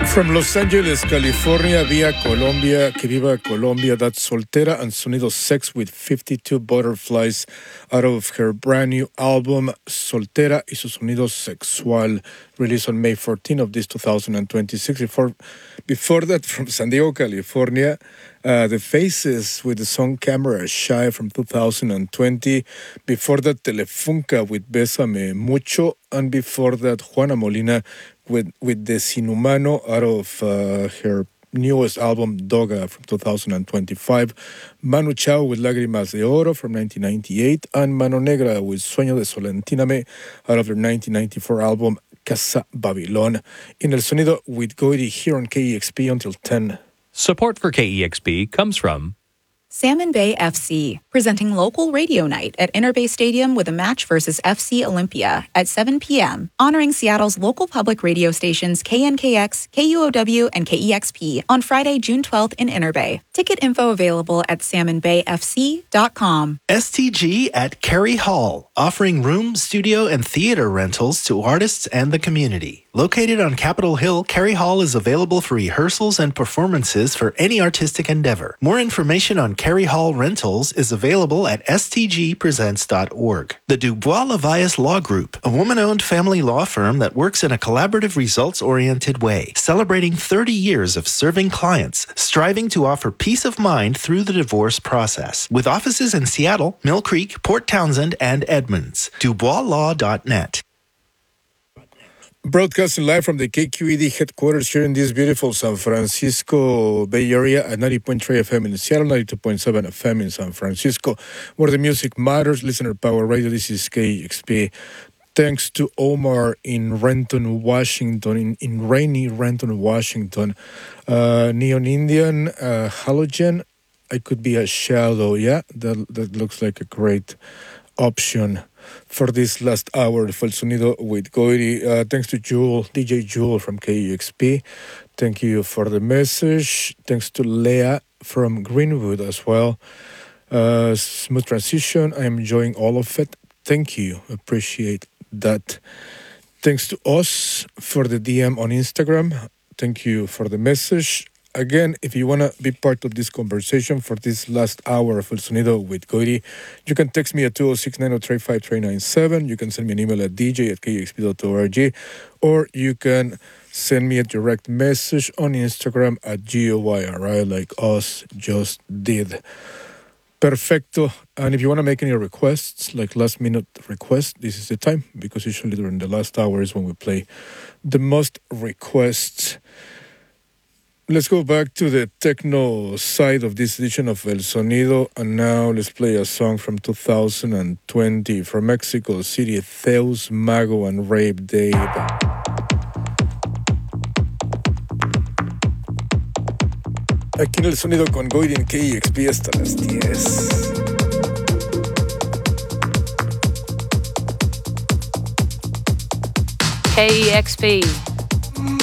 From Los Angeles, California, via Colombia, que viva Colombia, that's Soltera and Sonido Sex with 52 Butterflies out of her brand new album Soltera y su sonido sexual, released on May 14 of this 2026. Before that, from San Diego, California, The Faces with the song Camera Shy from 2020. Before that, Telefunca with Bésame Mucho. And before that, Juana Molina with Desinhumano out of her newest album, Doga, from 2025. Manu Chao with Lágrimas de Oro from 1998. And Mano Negra with Sueño de Solentíname out of their 1994 album, Casa Babilón. In El Sonido with Goiri here on KEXP until 10. Support for KEXP comes from Salmon Bay FC, presenting local radio night at Interbay Stadium with a match versus FC Olympia at 7 p.m., honoring Seattle's local public radio stations KNKX, KUOW, and KEXP on Friday, June 12th in Interbay. Ticket info available at salmonbayfc.com. STG at Carey Hall, offering room, studio, and theater rentals to artists and the community. Located on Capitol Hill, Carey Hall is available for rehearsals and performances for any artistic endeavor. More information on Carey Hall rentals is available at stgpresents.org. The Dubois Levias Law Group, a woman-owned family law firm that works in a collaborative, results-oriented way, celebrating 30 years of serving clients, striving to offer peace of mind through the divorce process. With offices in Seattle, Mill Creek, Port Townsend, and Edmonds. DuboisLaw.net. Broadcasting live from the KQED headquarters here in this beautiful San Francisco Bay Area at 90.3 FM in Seattle, 92.7 FM in San Francisco, where the music matters. Listener Power Radio, this is KXP. Thanks to Omar in Renton, Washington, in rainy Renton, Washington. Neon Indian, Halogen, I could be a shadow. Yeah, that looks like a great option for this last hour of El Sonido with Goiri. Thanks to DJ Jewel from KUXP. Thank you for the message. Thanks to Leah from Greenwood as well. Smooth transition. I am enjoying all of it. Thank you. Appreciate that. Thanks to us for the DM on Instagram. Thank you for the message. Again, if you want to be part of this conversation for this last hour of El Sonido with Goiri, you can text me at 206-903-5397. You can send me an email at dj@kexp.org, or you can send me a direct message on Instagram at GOYRI, like us just did. Perfecto. And if you want to make any requests, like last-minute requests, this is the time, because usually during the last hour is when we play the most requests. Let's go back to the techno side of this edition of El Sonido, and now let's play a song from 2020 from Mexico City, Theus, Mago, and Rape Dave. Aquí en El Sonido con Goiri en KEXP hasta las 10. KEXP